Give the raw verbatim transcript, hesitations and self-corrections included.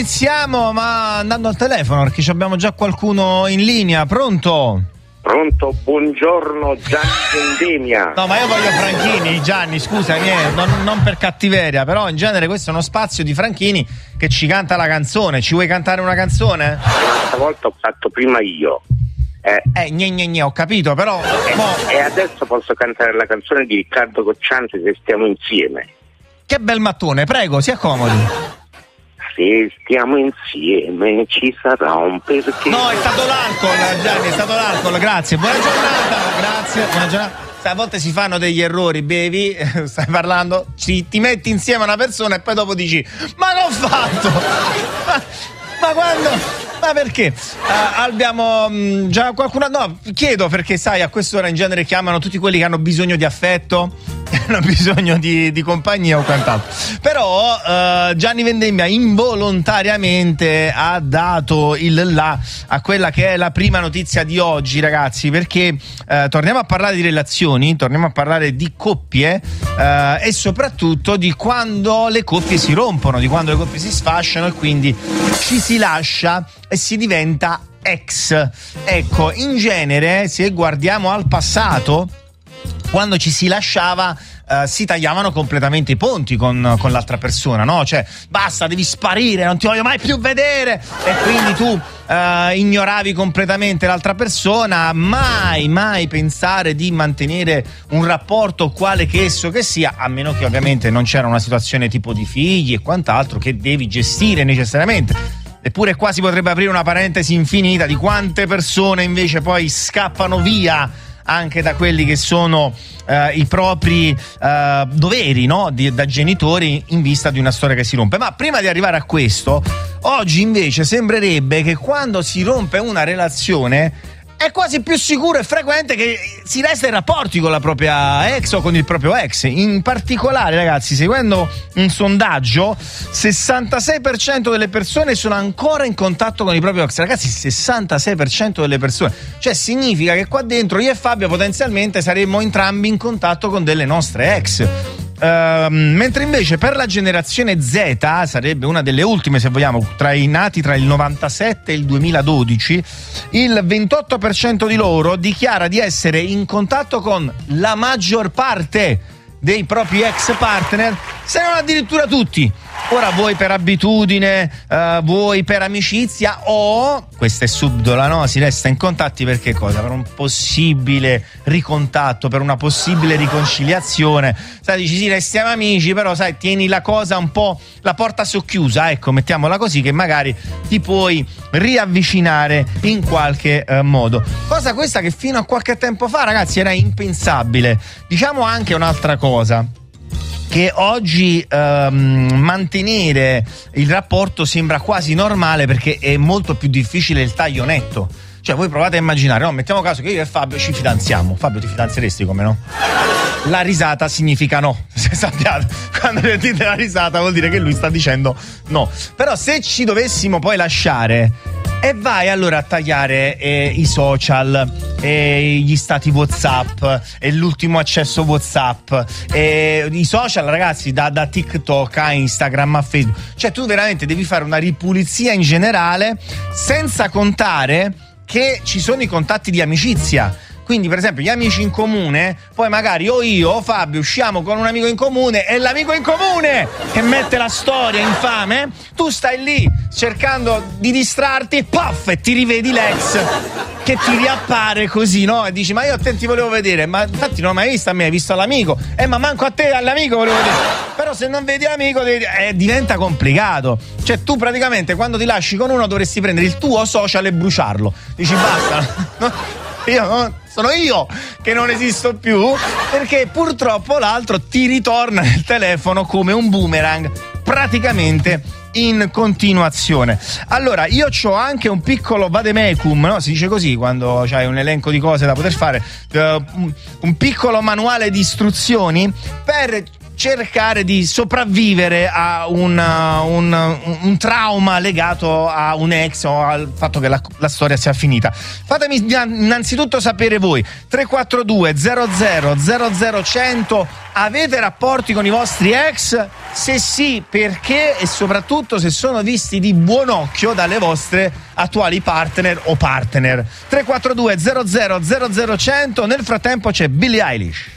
iniziamo ma andando al telefono perché abbiamo già qualcuno in linea. Pronto? Pronto, buongiorno Gianni Vendemmia. No, ma io voglio Franchini, Gianni, scusami, eh, non, non per cattiveria, però in genere questo è uno spazio di Franchini che ci canta la canzone. Ci vuoi cantare una canzone? Stavolta ho fatto prima io. Eh, eh gne gne gne, ho capito, però... E, mo... e adesso posso cantare la canzone di Riccardo Cocciante, Se stiamo insieme. Che bel mattone, prego, si accomodi. Se stiamo insieme ci sarà un perché. No, è stato l'alcol, Gianni, è stato l'alcol, grazie. Buona giornata, grazie, buona giornata. A volte si fanno degli errori, bevi, stai parlando, ci, ti metti insieme a una persona e poi dopo dici ma l'ho fatto! Ma, ma quando... Ma perché? Uh, abbiamo mh, già qualcuno... No, chiedo perché sai, a quest'ora in genere chiamano tutti quelli che hanno bisogno di affetto, hanno bisogno di, di compagnia o quant'altro. Però uh, Gianni Vendemmia involontariamente ha dato il là a quella che è la prima notizia di oggi, ragazzi, perché uh, torniamo a parlare di relazioni, torniamo a parlare di coppie uh, e soprattutto di quando le coppie si rompono, di quando le coppie si sfasciano e quindi ci si lascia e si diventa ex. Ecco, in genere, se guardiamo al passato, quando ci si lasciava Uh, si tagliavano completamente i ponti con, con l'altra persona, no? Cioè, basta, devi sparire, non ti voglio mai più vedere. E quindi tu uh, ignoravi completamente l'altra persona, mai, mai pensare di mantenere un rapporto quale che esso che sia, a meno che ovviamente non c'era una situazione tipo di figli e quant'altro che devi gestire necessariamente. Eppure qua si potrebbe aprire una parentesi infinita di quante persone invece poi scappano via anche da quelli che sono uh, i propri uh, doveri, no? Di, da genitori in vista di una storia che si rompe. Ma prima di arrivare a questo, oggi invece sembrerebbe che quando si rompe una relazione è quasi più sicuro e frequente che si resta in rapporti con la propria ex o con il proprio ex. In particolare, ragazzi, seguendo un sondaggio, sessantasei per cento delle persone sono ancora in contatto con il proprio ex. Ragazzi, sessantasei per cento delle persone. Cioè significa che qua dentro io e Fabio potenzialmente saremmo entrambi in contatto con delle nostre ex. Uh, mentre invece per la generazione Z, sarebbe una delle ultime se vogliamo, tra i nati tra il novantasette e il duemiladodici, il ventotto per cento di loro dichiara di essere in contatto con la maggior parte dei propri ex partner, se non addirittura tutti. Ora vuoi per abitudine, uh, vuoi per amicizia o, questa è subdola, no? Si resta in contatti perché cosa? Per un possibile ricontatto, per una possibile riconciliazione. Sai, dici sì, restiamo amici, però sai, tieni la cosa un po', la porta socchiusa, ecco, mettiamola così, che magari ti puoi riavvicinare in qualche uh, modo. Cosa questa che fino a qualche tempo fa, ragazzi, era impensabile. Diciamo anche un'altra cosa, che oggi ehm, mantenere il rapporto sembra quasi normale perché è molto più difficile il taglio netto. Cioè voi provate a immaginare, no? Mettiamo caso che io e Fabio ci fidanziamo. Fabio, ti fidanzeresti, come no? La risata significa no. Se sappiate, quando sentite la risata vuol dire che lui sta dicendo no. Però se ci dovessimo poi lasciare e vai allora a tagliare eh, i social, e gli stati WhatsApp e l'ultimo accesso WhatsApp, e i social, ragazzi, da, da TikTok a Instagram a Facebook. Cioè tu veramente devi fare una ripulizia in generale, senza contare che ci sono i contatti di amicizia. Quindi per esempio gli amici in comune, poi magari o io o Fabio usciamo con un amico in comune e l'amico in comune che mette la storia infame, tu stai lì cercando di distrarti, puff, e ti rivedi l'ex che ti riappare così, no? E dici ma io a te ti volevo vedere, ma infatti non l'ho mai visto a me, hai visto all'amico, eh ma manco a te all'amico volevo vedere. Però se non vedi l'amico eh, diventa complicato. Cioè tu praticamente quando ti lasci con uno dovresti prendere il tuo social e bruciarlo. Dici basta. Io no, sono io che non esisto più, perché purtroppo l'altro ti ritorna nel telefono come un boomerang, praticamente in continuazione. Allora, io c'ho anche un piccolo vademecum, no? Si dice così quando c'hai un elenco di cose da poter fare, uh, un piccolo manuale di istruzioni per cercare di sopravvivere a un, un, un trauma legato a un ex o al fatto che la, la storia sia finita. Fatemi innanzitutto sapere voi, tre quattro due zero zero zero zero cento, avete rapporti con i vostri ex? Se sì, perché? E soprattutto se sono visti di buon occhio dalle vostre attuali partner o partner. tre quattro due zero zero zero zero cento. Nel frattempo c'è Billie Eilish.